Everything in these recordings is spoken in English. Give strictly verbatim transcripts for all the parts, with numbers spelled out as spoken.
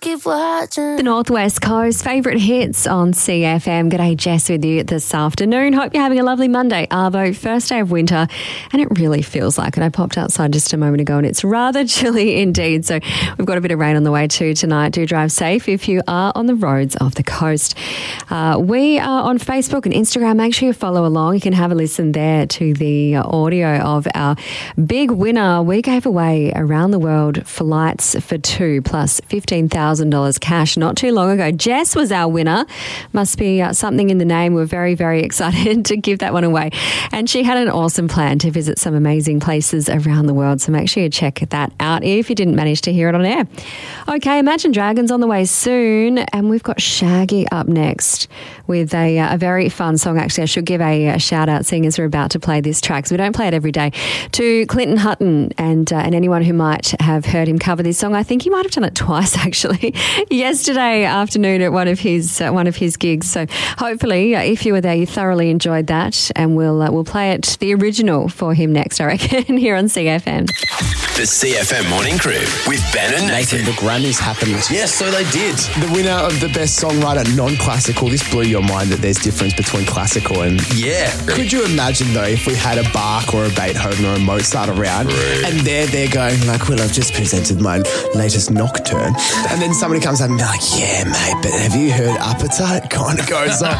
keep watching. The Northwest Coast favourite hits on C F M. G'day, Jess with you this afternoon. Hope you're having a lovely Monday, Arvo. First day of winter, and it really feels like it. I popped outside just a moment ago and it's rather chilly indeed. So we've got a bit of rain on the way too tonight. Do drive safe if you are on the roads of the coast. Uh, we are on Facebook and Instagram. Make sure you follow along. You can have a listen there to the audio of our big winner. We gave away around the world flights for two plus fifteen thousand dollars cash not too long ago. Jess was our winner. Must be uh, something in the name. We're very, very excited to give that one away. And she had an awesome plan to visit some amazing places around the world. So make sure you check that out if you didn't manage to hear it on air. Okay, Imagine Dragons on the way soon. And we've got Shaggy up next with a, a very fun song. Actually, I should give a, a shout out, seeing as we're about to play this track, because we don't play it every day, to Clinton Hutton and, uh, and anyone who might have heard him cover this song. I think he might have done it twice actually yesterday afternoon at one of his uh, one of his gigs. So hopefully, uh, if you were there, you thoroughly enjoyed that, and we'll uh, we'll play it the original for him next, I reckon, here on C F M. The C F M Morning Crew with Ben and Nathan. The Grammys happened. Yes, so they did. The winner of the best songwriter non-classical. This blew your mind that there's difference between classical and... Yeah. Could you imagine though if we had a Bach or a Beethoven or a Mozart around Rude. and they're they're going like, well, I've just presented my latest nocturne, and then somebody comes up and be like, yeah, mate, but have you heard Appetite? It kind of goes on.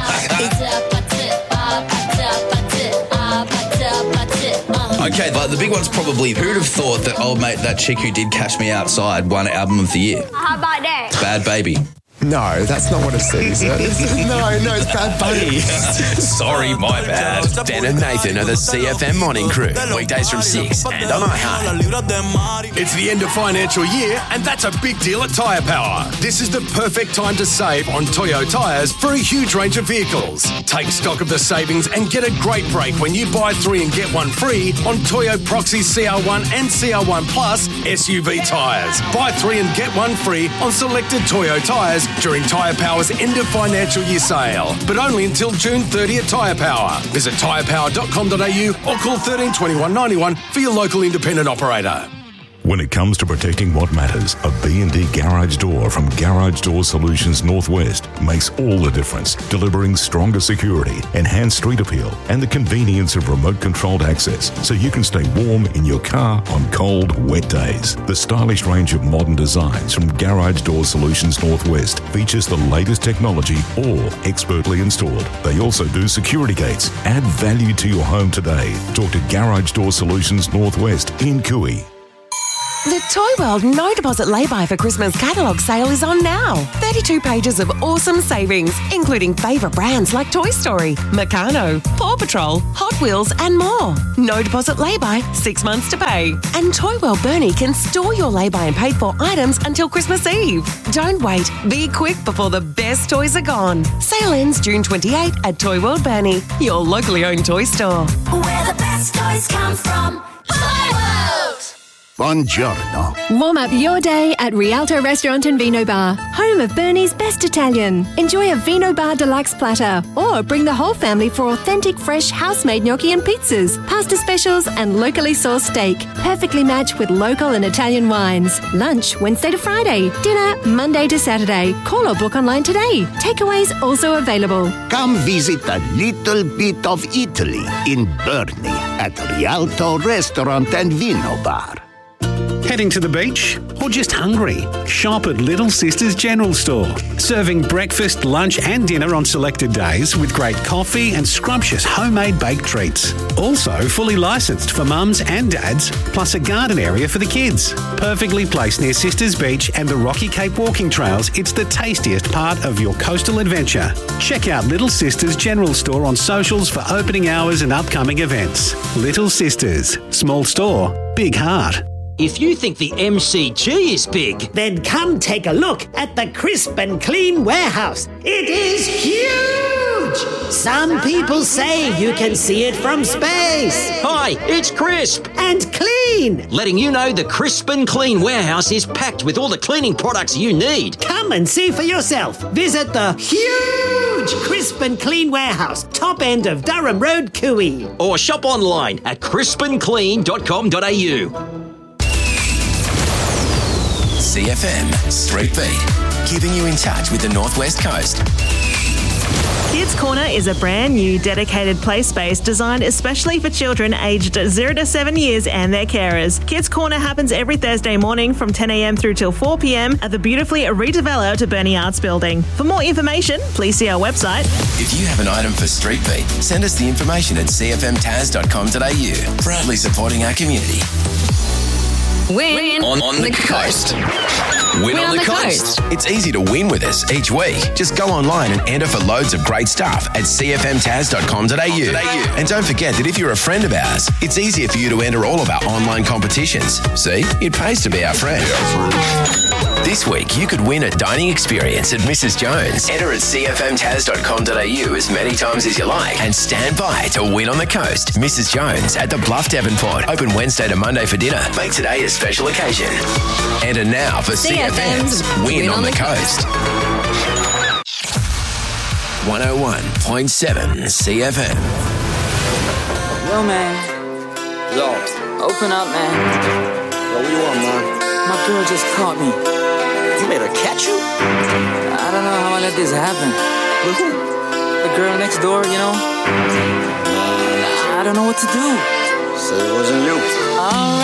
Okay, but the big one's probably, who'd have thought that old mate, that chick who did Cash Me Outside, won Album of the Year? How about that? Bad Baby. No, that's not what it says. no, no, it's Bad Bunny. Sorry, my bad. Ben and Nathan are the C F M Morning Crew. Weekdays from six and on iHeart. It's the end of financial year, and that's a big deal at Tyre Power. This is the perfect time to save on Toyo tyres for a huge range of vehicles. Take stock of the savings and get a great break when you buy three and get one free on Toyo Proxy C R one and C R one Plus S U V tyres. Buy three and get one free on selected Toyo tyres during Tyre Power's end of financial year sale, but only until June thirtieth at Tyre Power. Visit tyre power dot com dot a u or call thirteen twenty-one ninety-one for your local independent operator. When it comes to protecting what matters, a B and D garage door from Garage Door Solutions Northwest makes all the difference, delivering stronger security, enhanced street appeal, and the convenience of remote-controlled access so you can stay warm in your car on cold, wet days. The stylish range of modern designs from Garage Door Solutions Northwest features the latest technology, all expertly installed. They also do security gates. Add value to your home today. Talk to Garage Door Solutions Northwest in Cooey. The Toy World No Deposit Lay-By for Christmas catalogue sale is on now. thirty-two pages of awesome savings, including favourite brands like Toy Story, Meccano, Paw Patrol, Hot Wheels and more. No deposit lay-by, six months to pay. And Toy World Burnie can store your lay-by and paid-for items until Christmas Eve. Don't wait. Be quick before the best toys are gone. Sale ends June twenty-eighth at Toy World Burnie, your locally owned toy store. Where the best toys come from. Toy World! Buongiorno. Warm up your day at Rialto Restaurant and Vino Bar, home of Bernie's best Italian. Enjoy a Vino Bar Deluxe platter, or bring the whole family for authentic, fresh, house-made gnocchi and pizzas, pasta specials and locally sourced steak, perfectly matched with local and Italian wines. Lunch Wednesday to Friday, dinner Monday to Saturday. Call or book online today. Takeaways also available. Come visit a little bit of Italy in Bernie at Rialto Restaurant and Vino Bar. Heading to the beach or just hungry? Shop at Little Sisters General Store. Serving breakfast, lunch and dinner on selected days with great coffee and scrumptious homemade baked treats. Also fully licensed for mums and dads, plus a garden area for the kids. Perfectly placed near Sisters Beach and the Rocky Cape walking trails, it's the tastiest part of your coastal adventure. Check out Little Sisters General Store on socials for opening hours and upcoming events. Little Sisters. Small store, big heart. If you think the M C G is big, then come take a look at the Crisp and Clean warehouse. It is huge! Some people say you can see it from space. Hi, it's Crisp. And Clean. Letting you know the Crisp and Clean warehouse is packed with all the cleaning products you need. Come and see for yourself. Visit the huge Crisp and Clean warehouse, top end of Durham Road, Cooey. Or shop online at crisp and clean dot com dot a u. C F M Street Beat, keeping you in touch with the Northwest Coast. Kids Corner is a brand new dedicated play space designed especially for children aged zero to seven years and their carers. Kids Corner happens every Thursday morning from ten a.m. through till four p.m. at the beautifully redeveloped Burnie Arts Building. For more information, please see our website. If you have an item for Street Beat, send us the information at c f m taz dot com dot a u. Proudly supporting our community. Win on, on the, the coast. coast. Win, win on, on the, the coast. coast. It's easy to win with us each week. Just go online and enter for loads of great stuff at c f m taz dot com dot a u. And don't forget that if you're a friend of ours, it's easier for you to enter all of our online competitions. See, it pays to be our friend. This week, you could win a dining experience at Missus Jones. Enter at c f m taz dot com dot a u as many times as you like and stand by to win on the coast. Missus Jones at the Bluff Devonport. Open Wednesday to Monday for dinner. Make today a special occasion. Enter now for C F M's Win, Win on, on the, the Coast. one oh one point seven C F M. Yo, man. Yo. Open up, man. Yo, what you want, man? My girl just caught me. You made her catch you? I don't know how I let this happen. With who? The girl next door, you know? I don't know what to do. So it wasn't you. All right.